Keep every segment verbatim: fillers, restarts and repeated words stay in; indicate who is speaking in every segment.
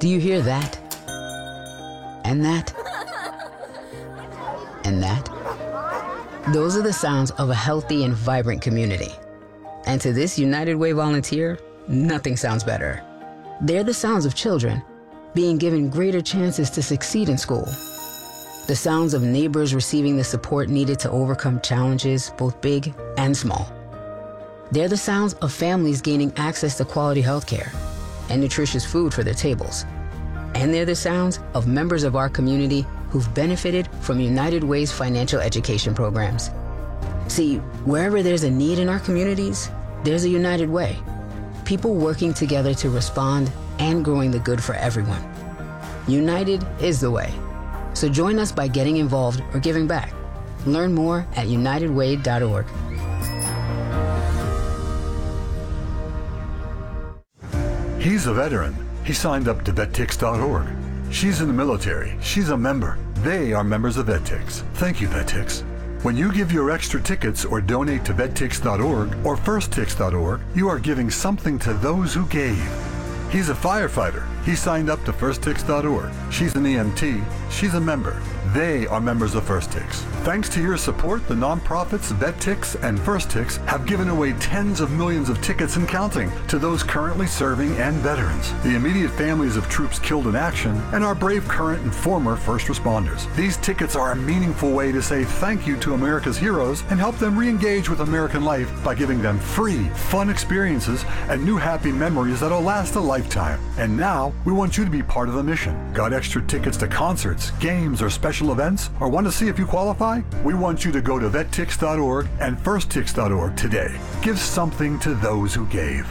Speaker 1: Do you hear that? And that? And that? Those are the sounds of a healthy and vibrant community. And to this United Way volunteer, nothing sounds better. They're the sounds of children being given greater chances to succeed in school. The sounds of neighbors receiving the support needed to overcome challenges, both big and small. They're the sounds of families gaining access to quality health care and nutritious food for their tables. And they're the sounds of members of our community who've benefited from United Way's financial education programs. See, wherever there's a need in our communities, there's a United Way. People working together to respond and growing the good for everyone. United is the way. So join us by getting involved or giving back. Learn more at united way dot org.
Speaker 2: He's a veteran. He signed up to vet tix dot org. She's in the military. She's a member. They are members of VetTix. Thank you, VetTix. When you give your extra tickets or donate to vet tix dot org or first tix dot org, you are giving something to those who gave. He's a firefighter. He signed up to first tix dot org. She's an E M T. She's a member. They are members of FirstTix. Thanks to your support, the nonprofits VetTix and FirstTix have given away tens of millions of tickets and counting to those currently serving and veterans, the immediate families of troops killed in action, and our brave current and former first responders. These tickets are a meaningful way to say thank you to America's heroes and help them re-engage with American life by giving them free, fun experiences and new happy memories that'll last a lifetime. And now, we want you to be part of the mission. Got extra tickets to concerts, games, or special events, or want to see if you qualify? We want you to go to vet tix dot org and first tix dot org today. Give something to those who gave.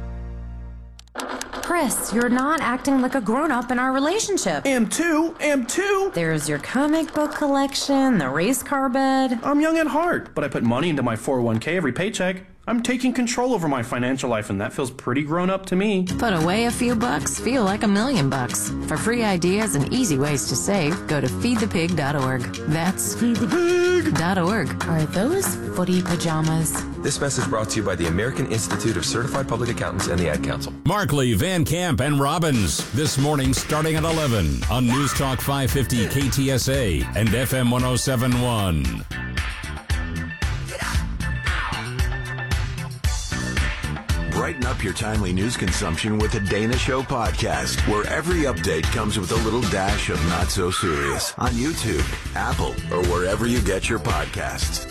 Speaker 3: Chris, you're not acting like a grown-up in our relationship.
Speaker 4: Am too, am too.
Speaker 3: There's your comic book collection, the race car bed.
Speaker 4: I'm young at heart, but I put money into my four oh one k every paycheck. I'm taking control over my financial life, and that feels pretty grown up to me.
Speaker 5: Put away a few bucks, feel like a million bucks. For free ideas and easy ways to save, go to feed the pig dot org. That's feed the pig dot org.
Speaker 3: Are those footy pajamas?
Speaker 6: This message brought to you by the American Institute of Certified Public Accountants and the Ad Council.
Speaker 7: Markley, Van Camp, and Robbins. This morning starting at eleven on News Talk five fifty K T S A and F M one oh seven point one.
Speaker 8: Brighten up your timely news consumption with the Dana Show podcast, where every update comes with a little dash of not so serious on YouTube, Apple, or wherever you get your podcasts.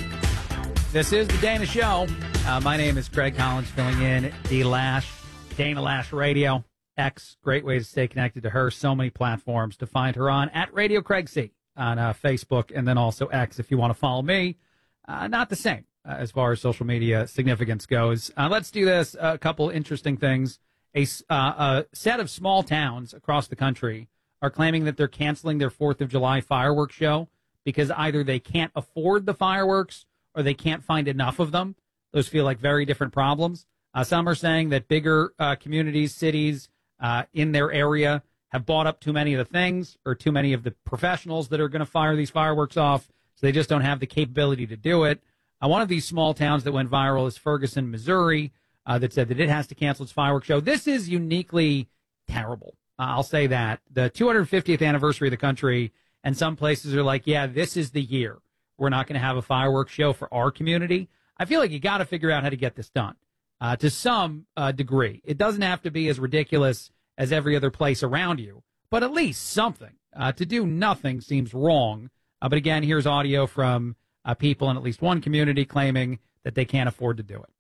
Speaker 9: This is the Dana Show. Uh, my name is Craig Collins, filling in the Lash, Dana Lash Radio. X, great way to stay connected to her. So many platforms to find her on at Radio Craig C on uh, Facebook, and then also X if you want to follow me. Uh, not the same. Uh, as far as social media significance goes. Uh, let's do this. A couple interesting things. A, uh, a set of small towns across the country are claiming that they're canceling their fourth of July fireworks show because either they can't afford the fireworks or they can't find enough of them. Those feel like very different problems. Uh, some are saying that bigger uh, communities, cities uh, in their area have bought up too many of the things or too many of the professionals that are going to fire these fireworks off, so they just don't have the capability to do it. Uh, one of these small towns that went viral is Ferguson, Missouri, uh, that said that it has to cancel its fireworks show. This is uniquely terrible. Uh, I'll say that. The two hundred fiftieth anniversary of the country, and some places are like, yeah, this is the year. We're not going to have a fireworks show for our community. I feel like you got to figure out how to get this done uh, to some uh, degree. It doesn't have to be as ridiculous as every other place around you, but at least something. Uh, to do nothing seems wrong. Uh, but again, here's audio from Uh, people in at least one community claiming that they can't afford to do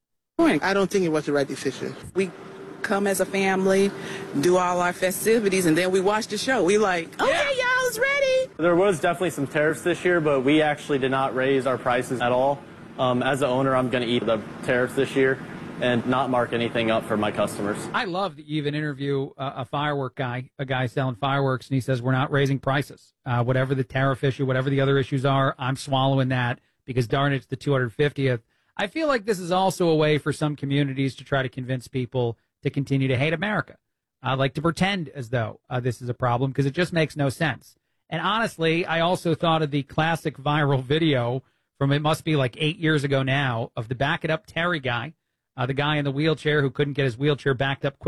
Speaker 9: it.
Speaker 10: I don't think it was the right decision. We come as a family, do all our festivities, and then we watch the show. We like, okay, yeah. y'all, it's ready.
Speaker 11: There was definitely some tariffs this year, but we actually did not raise our prices at all. Um, as the owner, I'm going to eat the tariffs this year and not mark anything up for my customers.
Speaker 9: I love that you even interview uh, a firework guy, a guy selling fireworks, and he says, we're not raising prices. Uh, whatever the tariff issue, whatever the other issues are, I'm swallowing that because, darn it, it's the two hundred fiftieth. I feel like this is also a way for some communities to try to convince people to continue to hate America, uh, like to pretend as though uh, this is a problem because it just makes no sense. And honestly, I also thought of the classic viral video from, it must be like eight years ago now, of the Back It Up Terry guy. Uh, the guy in the wheelchair who couldn't get his wheelchair backed up quick